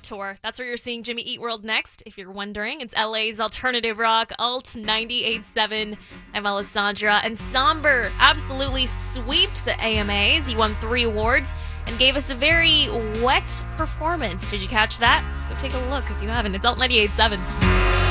Tour. That's where you're seeing Jimmy Eat World next, if you're wondering. It's LA's alternative rock, Alt 98.7. I'm Alessandra. And Somber absolutely sweeped the AMAs. He won 3 awards and gave us a very wet performance. Did you catch that? Go take a look if you haven't. It's Alt 98.7.